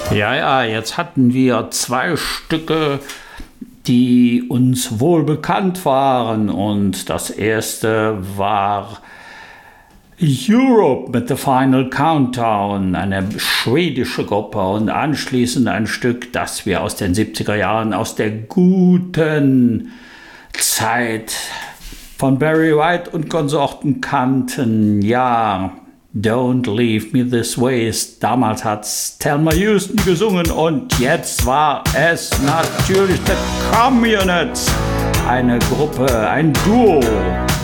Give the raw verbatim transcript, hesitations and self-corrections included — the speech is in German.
Ja, ja, jetzt hatten wir zwei Stücke, die uns wohl bekannt waren. Und das erste war Europe mit The Final Countdown, eine schwedische Gruppe. Und anschließend ein Stück, das wir aus den siebziger Jahren, aus der guten Zeit von Barry White und Konsorten kannten. Ja, Don't Leave Me This Way. Damals hat's Thelma Houston gesungen und jetzt war es natürlich The Communards. Eine Gruppe, ein Duo